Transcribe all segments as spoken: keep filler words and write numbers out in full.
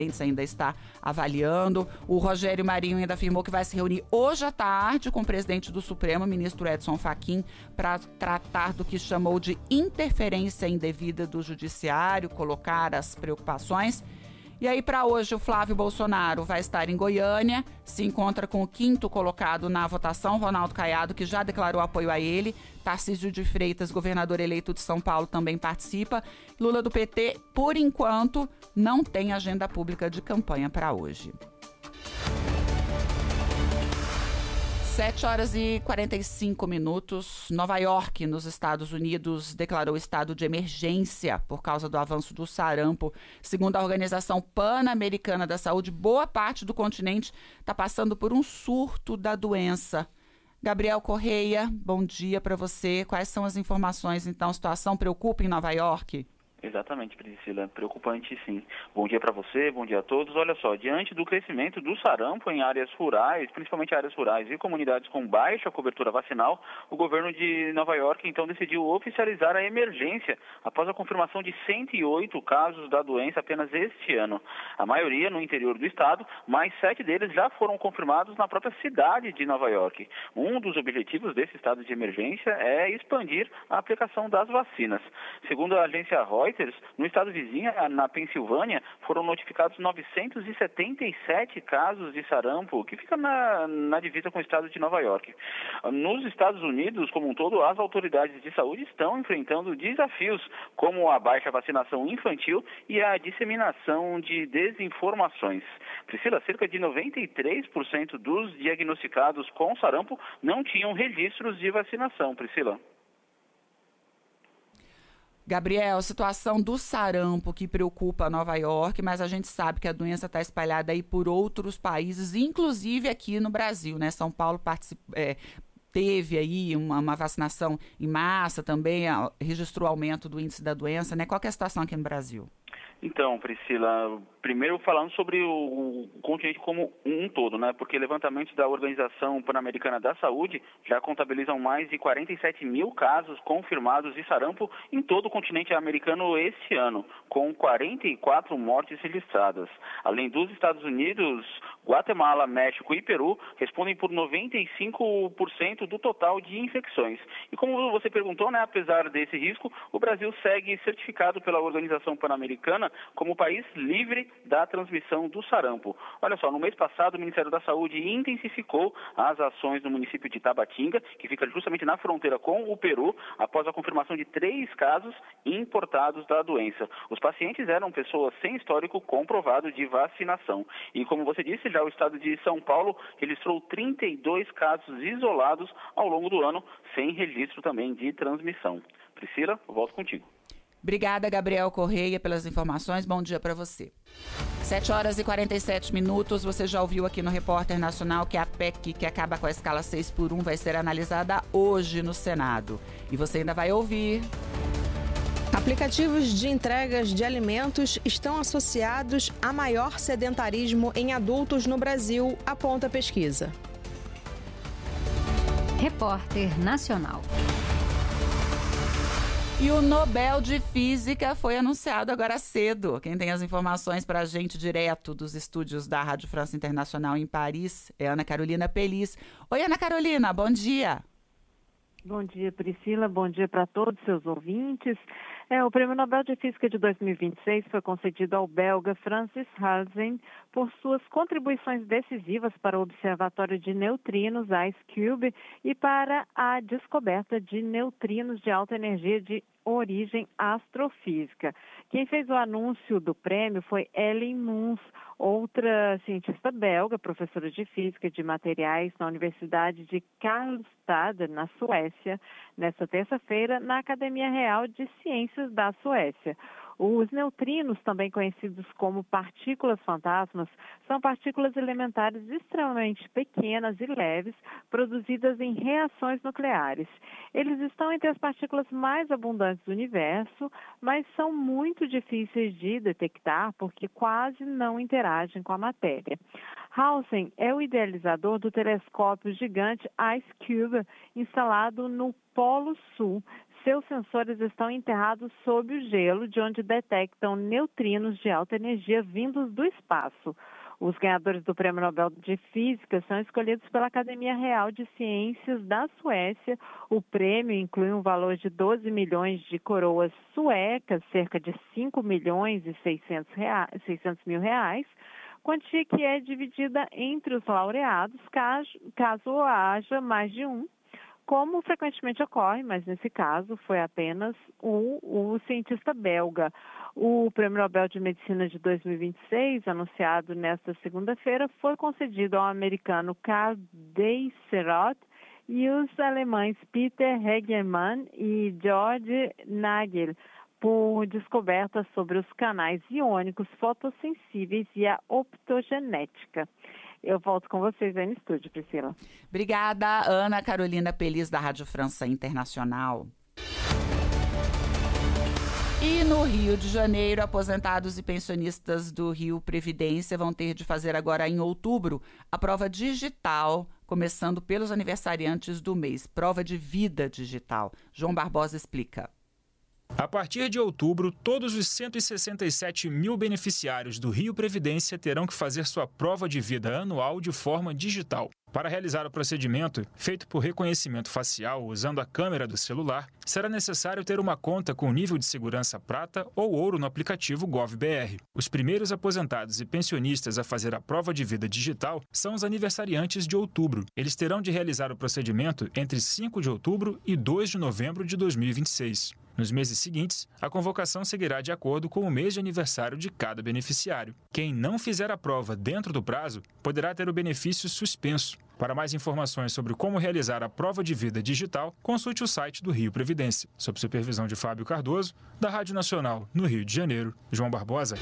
ainda está avaliando. O Rogério Marinho ainda afirmou que vai se reunir hoje à tarde com o presidente do Supremo, ministro Edson Fachin, para tratar do que chamou de interferência indevida do judiciário, colocar as preocupações. E aí, para hoje, o Flávio Bolsonaro vai estar em Goiânia, se encontra com o quinto colocado na votação, Ronaldo Caiado, que já declarou apoio a ele. Tarcísio de Freitas, governador eleito de São Paulo, também participa. Lula do P T, por enquanto, não tem agenda pública de campanha para hoje. sete horas e quarenta e cinco minutos. Nova York, nos Estados Unidos, declarou estado de emergência por causa do avanço do sarampo. Segundo a Organização Pan-Americana da Saúde, boa parte do continente está passando por um surto da doença. Gabriel Correia, bom dia para você. Quais são as informações, então? A situação preocupa em Nova York? Exatamente, Priscila. Preocupante, sim. Bom dia para você, bom dia a todos. Olha só, diante do crescimento do sarampo em áreas rurais, principalmente áreas rurais e comunidades com baixa cobertura vacinal, o governo de Nova York, então, decidiu oficializar a emergência após a confirmação de cento e oito casos da doença apenas este ano. A maioria no interior do estado, mas sete deles já foram confirmados na própria cidade de Nova York. Um dos objetivos desse estado de emergência é expandir a aplicação das vacinas. Segundo a agência Reuters, no estado vizinho, na Pensilvânia, foram notificados novecentos e setenta e sete casos de sarampo, que fica na, na divisa com o estado de Nova York. Nos Estados Unidos, como um todo, as autoridades de saúde estão enfrentando desafios, como a baixa vacinação infantil e a disseminação de desinformações. Priscila, cerca de noventa e três por cento dos diagnosticados com sarampo não tinham registros de vacinação, Priscila. Gabriel, situação do sarampo que preocupa Nova York, mas a gente sabe que a doença está espalhada aí por outros países, inclusive aqui no Brasil, né? São Paulo particip... é, teve aí uma, uma vacinação em massa também, registrou aumento do índice da doença, né? Qual que é a situação aqui no Brasil? Então, Priscila, primeiro falando sobre o, o continente como um todo, né? Porque levantamentos da Organização Pan-Americana da Saúde já contabilizam mais de quarenta e sete mil casos confirmados de sarampo em todo o continente americano este ano, com quarenta e quatro mortes registradas. Além dos Estados Unidos, Guatemala, México e Peru respondem por noventa e cinco por cento do total de infecções. E como você perguntou, né, apesar desse risco, o Brasil segue certificado pela Organização Pan-Americana como país livre da transmissão do sarampo. Olha só, no mês passado o Ministério da Saúde intensificou as ações no município de Tabatinga, que fica justamente na fronteira com o Peru, após a confirmação de três casos importados da doença. Os pacientes eram pessoas sem histórico comprovado de vacinação. E como você disse, já o estado de São Paulo registrou trinta e dois casos isolados ao longo do ano, sem registro também de transmissão. Priscila, eu volto contigo. Obrigada, Gabriel Correia, pelas informações. Bom dia para você. sete horas e quarenta e sete minutos. Você já ouviu aqui no Repórter Nacional que a P E C, que acaba com a escala seis por um, vai ser analisada hoje no Senado. E você ainda vai ouvir. Aplicativos de entregas de alimentos estão associados a maior sedentarismo em adultos no Brasil, aponta a pesquisa. Repórter Nacional. E o Nobel de Física foi anunciado agora cedo. Quem tem as informações para a gente direto dos estúdios da Rádio França Internacional em Paris é Ana Carolina Pelis. Oi, Ana Carolina, bom dia. Bom dia, Priscila. Bom dia para todos os seus ouvintes. É, o Prêmio Nobel de Física de dois mil e vinte e seis foi concedido ao belga Francis Halsen por suas contribuições decisivas para o Observatório de Neutrinos, IceCube, e para a descoberta de neutrinos de alta energia de origem astrofísica. Quem fez o anúncio do prêmio foi Ellen Muns, outra cientista belga, professora de Física de Materiais na Universidade de Karlstad, na Suécia, nesta terça-feira, na Academia Real de Ciências da Suécia. Os neutrinos, também conhecidos como partículas fantasmas, são partículas elementares extremamente pequenas e leves, produzidas em reações nucleares. Eles estão entre as partículas mais abundantes do universo, mas são muito difíceis de detectar porque quase não interagem com a matéria. Halsen é o idealizador do telescópio gigante IceCube, instalado no Polo Sul, seus sensores estão enterrados sob o gelo, de onde detectam neutrinos de alta energia vindos do espaço. Os ganhadores do Prêmio Nobel de Física são escolhidos pela Academia Real de Ciências da Suécia. O prêmio inclui um valor de doze milhões de coroas suecas, cerca de cinco milhões e seiscentos mil reais, quantia que é dividida entre os laureados, caso, caso haja mais de um, como frequentemente ocorre, mas nesse caso foi apenas o, o cientista belga. O Prêmio Nobel de Medicina de dois mil e vinte e seis, anunciado nesta segunda-feira, foi concedido ao americano Karl Deisserot e os alemães Peter Hegemann e George Nagel, por descobertas sobre os canais iônicos fotossensíveis e a optogenética. Eu volto com vocês aí no estúdio, Priscila. Obrigada, Ana Carolina Pelis, da Rádio França Internacional. E no Rio de Janeiro, aposentados e pensionistas do Rio Previdência vão ter de fazer agora em outubro a prova digital, começando pelos aniversariantes do mês. Prova de vida digital. João Barbosa explica. A partir de outubro, todos os cento e sessenta e sete mil beneficiários do Rio Previdência terão que fazer sua prova de vida anual de forma digital. Para realizar o procedimento, feito por reconhecimento facial usando a câmera do celular, será necessário ter uma conta com nível de segurança prata ou ouro no aplicativo GovBR. Os primeiros aposentados e pensionistas a fazer a prova de vida digital são os aniversariantes de outubro. Eles terão de realizar o procedimento entre cinco de outubro e dois de novembro de dois mil e vinte e seis. Nos meses seguintes, a convocação seguirá de acordo com o mês de aniversário de cada beneficiário. Quem não fizer a prova dentro do prazo poderá ter o benefício suspenso. Para mais informações sobre como realizar a prova de vida digital, consulte o site do Rio Previdência. Sob supervisão de Fábio Cardoso, da Rádio Nacional, no Rio de Janeiro, João Barbosa.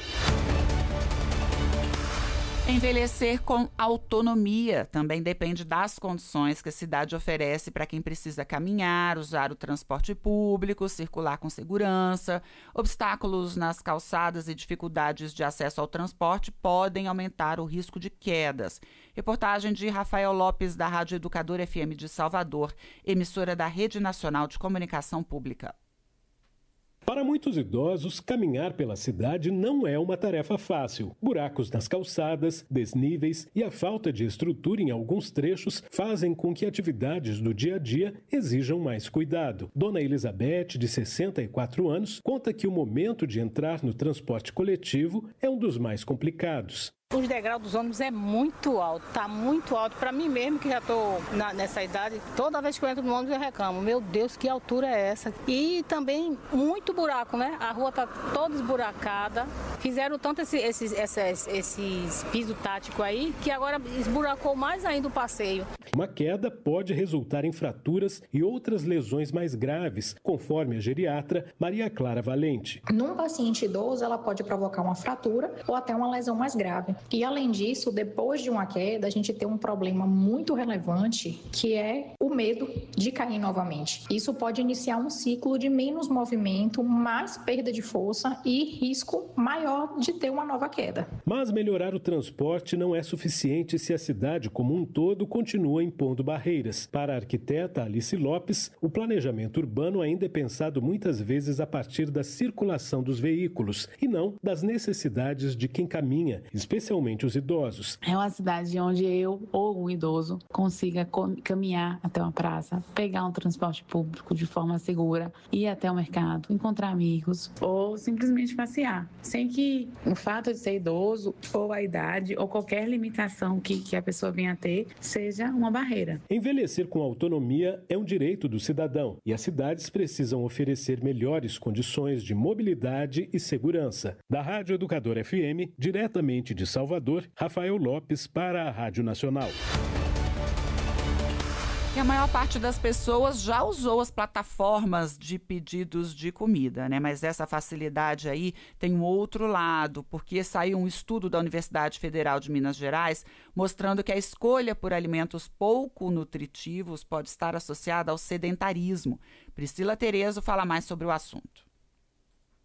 Envelhecer com autonomia também depende das condições que a cidade oferece para quem precisa caminhar, usar o transporte público, circular com segurança. Obstáculos nas calçadas e dificuldades de acesso ao transporte podem aumentar o risco de quedas. Reportagem de Rafael Lopes, da Rádio Educador F M de Salvador, emissora da Rede Nacional de Comunicação Pública. Para muitos idosos, caminhar pela cidade não é uma tarefa fácil. Buracos nas calçadas, desníveis e a falta de estrutura em alguns trechos fazem com que atividades do dia a dia exijam mais cuidado. Dona Elizabeth, de sessenta e quatro anos, conta que o momento de entrar no transporte coletivo é um dos mais complicados. Os degraus dos ônibus é muito alto, tá muito alto. Para mim mesmo, que já tô na, nessa idade, toda vez que eu entro no ônibus eu reclamo. Meu Deus, que altura é essa? E também muito buraco, né? A rua tá toda esburacada. Fizeram tanto esse, esses, esses, esses piso tático aí, que agora esburacou mais ainda o passeio. Uma queda pode resultar em fraturas e outras lesões mais graves, conforme a geriatra Maria Clara Valente. Num paciente idoso, ela pode provocar uma fratura ou até uma lesão mais grave. E, além disso, depois de uma queda, a gente tem um problema muito relevante, que é o medo de cair novamente. Isso pode iniciar um ciclo de menos movimento, mais perda de força e risco maior de ter uma nova queda. Mas melhorar o transporte não é suficiente se a cidade como um todo continua impondo barreiras. Para a arquiteta Alice Lopes, o planejamento urbano ainda é pensado muitas vezes a partir da circulação dos veículos e não das necessidades de quem caminha, especialmente os idosos. É uma cidade onde eu ou um idoso consiga caminhar até uma praça, pegar um transporte público de forma segura, ir até o mercado, encontrar amigos ou simplesmente passear, sem que o fato de ser idoso ou a idade ou qualquer limitação que, que a pessoa venha a ter seja uma barreira. Envelhecer com autonomia é um direito do cidadão e as cidades precisam oferecer melhores condições de mobilidade e segurança. Da Rádio Educador F M, diretamente de Salvador, Rafael Lopes para a Rádio Nacional. E a maior parte das pessoas já usou as plataformas de pedidos de comida, né? Mas essa facilidade aí tem um outro lado, porque saiu um estudo da Universidade Federal de Minas Gerais mostrando que a escolha por alimentos pouco nutritivos pode estar associada ao sedentarismo. Priscila Terezo fala mais sobre o assunto.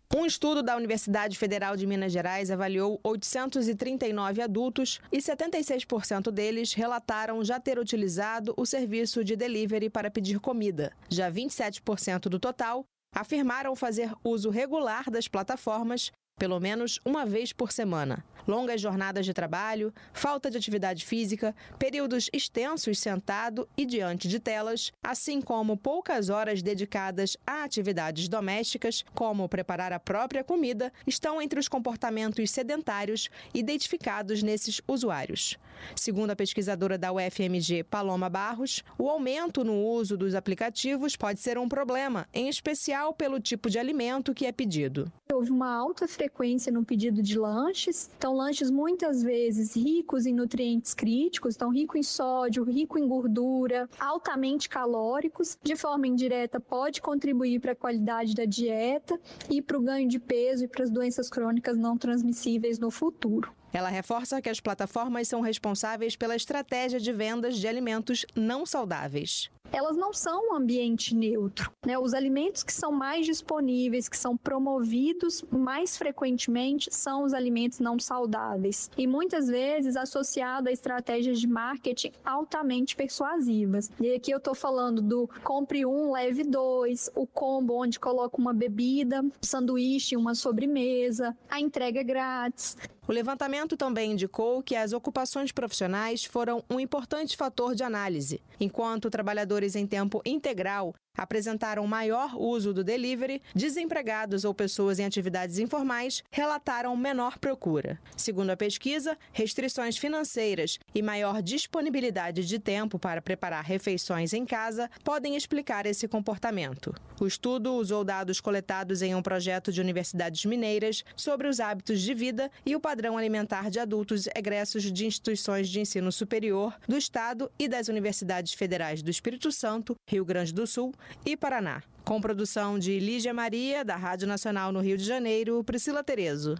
Um estudo da Universidade Federal de Minas Gerais avaliou oitocentos e trinta e nove adultos e setenta e seis por cento deles relataram já ter utilizado o serviço de delivery para pedir comida. Já vinte e sete por cento do total afirmaram fazer uso regular das plataformas pelo menos uma vez por semana. Longas jornadas de trabalho, falta de atividade física, períodos extensos sentado e diante de telas, assim como poucas horas dedicadas a atividades domésticas, como preparar a própria comida, estão entre os comportamentos sedentários identificados nesses usuários. Segundo a pesquisadora da U F M G, Paloma Barros, o aumento no uso dos aplicativos pode ser um problema, em especial pelo tipo de alimento que é pedido. Houve uma alta frequência no pedido de lanches, então lanches muitas vezes ricos em nutrientes críticos, então rico em sódio, rico em gordura, altamente calóricos, de forma indireta pode contribuir para a qualidade da dieta e para o ganho de peso e para as doenças crônicas não transmissíveis no futuro. Ela reforça que as plataformas são responsáveis pela estratégia de vendas de alimentos não saudáveis. Elas não são um ambiente neutro, né? Os alimentos que são mais disponíveis, que são promovidos mais frequentemente, são os alimentos não saudáveis. E muitas vezes associado a estratégias de marketing altamente persuasivas. E aqui eu estou falando do compre um, leve dois, o combo onde coloca uma bebida, um sanduíche, uma sobremesa, a entrega grátis. O levantamento também indicou que as ocupações profissionais foram um importante fator de análise, enquanto trabalhadores em tempo integral apresentaram maior uso do delivery, desempregados ou pessoas em atividades informais relataram menor procura. Segundo a pesquisa, restrições financeiras e maior disponibilidade de tempo para preparar refeições em casa podem explicar esse comportamento. O estudo usou dados coletados em um projeto de universidades mineiras sobre os hábitos de vida e o padrão alimentar de adultos egressos de instituições de ensino superior do Estado e das universidades federais do Espírito Santo, Rio Grande do Sul e Paraná. Com produção de Lígia Maria, da Rádio Nacional no Rio de Janeiro, Priscila Terezo.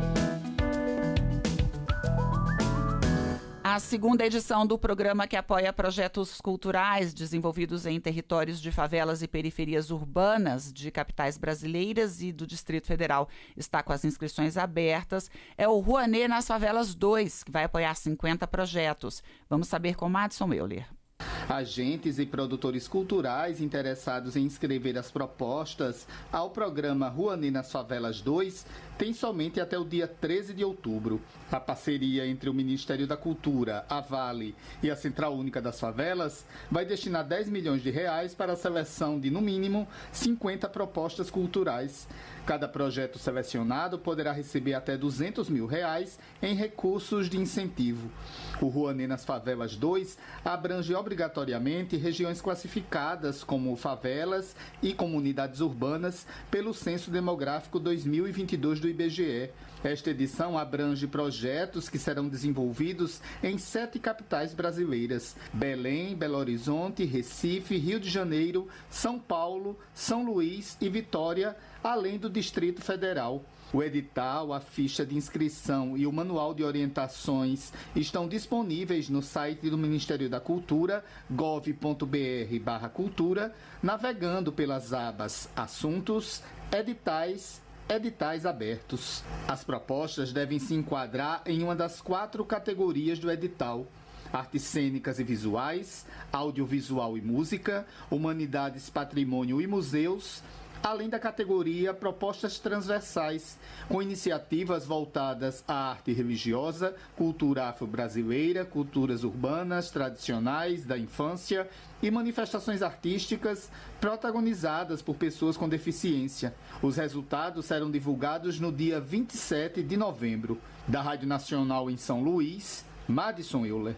A segunda edição do programa que apoia projetos culturais desenvolvidos em territórios de favelas e periferias urbanas de capitais brasileiras e do Distrito Federal está com as inscrições abertas. É o Rouanet nas Favelas dois, que vai apoiar cinquenta projetos. Vamos saber com Madison Euler. Agentes e produtores culturais interessados em inscrever as propostas ao programa Rouanet nas Favelas dois têm somente até o dia treze de outubro. A parceria entre o Ministério da Cultura, a Vale e a Central Única das Favelas vai destinar dez milhões de reais para a seleção de, no mínimo, cinquenta propostas culturais. Cada projeto selecionado poderá receber até duzentos mil reais em recursos de incentivo. O Rouanet nas Favelas dois abrange obrigatoriamente regiões classificadas como favelas e comunidades urbanas pelo Censo Demográfico dois mil e vinte e dois do I B G E. Esta edição abrange projetos que serão desenvolvidos em sete capitais brasileiras: Belém, Belo Horizonte, Recife, Rio de Janeiro, São Paulo, São Luís e Vitória, além do Distrito Federal. O edital, a ficha de inscrição e o manual de orientações estão disponíveis no site do Ministério da Cultura, gov ponto br barra cultura, navegando pelas abas Assuntos, Editais, Editais abertos. As propostas devem se enquadrar em uma das quatro categorias do edital: artes cênicas e visuais, audiovisual e música, humanidades, patrimônio e museus, além da categoria Propostas Transversais, com iniciativas voltadas à arte religiosa, cultura afro-brasileira, culturas urbanas, tradicionais, da infância e manifestações artísticas protagonizadas por pessoas com deficiência. Os resultados serão divulgados no dia vinte e sete de novembro. Da Rádio Nacional em São Luís, Madison Euler.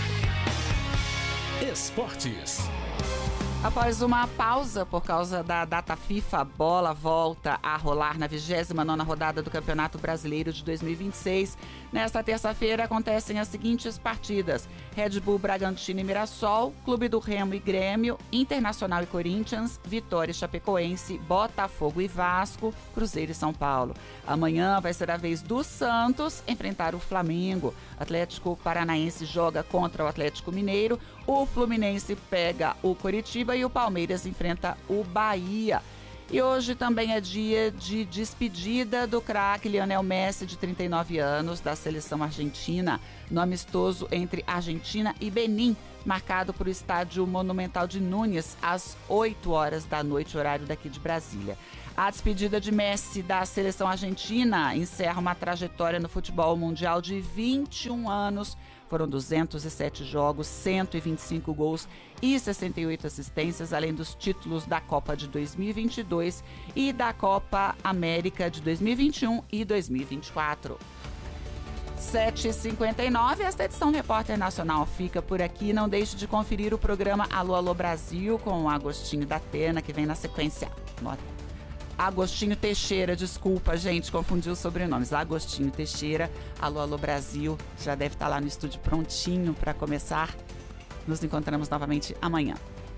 Esportes. Após uma pausa por causa da data FIFA, a bola volta a rolar na vigésima nona rodada do Campeonato Brasileiro de dois mil e vinte e seis. Nesta terça-feira acontecem as seguintes partidas: Red Bull, Bragantino e Mirassol, Clube do Remo e Grêmio, Internacional e Corinthians, Vitória e Chapecoense, Botafogo e Vasco, Cruzeiro e São Paulo. Amanhã vai ser a vez do Santos enfrentar o Flamengo. Atlético Paranaense joga contra o Atlético Mineiro, o Fluminense pega o Coritiba e o Palmeiras enfrenta o Bahia. E hoje também é dia de despedida do craque Lionel Messi, de trinta e nove anos, da seleção argentina, no amistoso entre Argentina e Benin, marcado para o estádio Monumental de Núñez, às oito horas da noite, horário daqui de Brasília. A despedida de Messi da seleção argentina encerra uma trajetória no futebol mundial de vinte e um anos. Foram duzentos e sete jogos, cento e vinte e cinco gols e sessenta e oito assistências, além dos títulos da Copa de dois mil e vinte e dois e da Copa América de dois mil e vinte e um e dois mil e vinte e quatro. sete e cinquenta e nove, esta edição do Repórter Nacional fica por aqui. Não deixe de conferir o programa Alô, Alô Brasil com o Agostinho da Atena, que vem na sequência. Agostinho Teixeira, desculpa, gente, confundi os sobrenomes. Agostinho Teixeira, Alô, Alô Brasil, já deve estar lá no estúdio prontinho para começar. Nos encontramos novamente amanhã.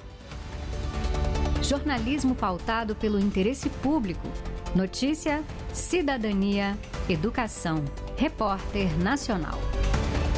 Jornalismo pautado pelo interesse público. Notícia, cidadania, educação. Repórter Nacional.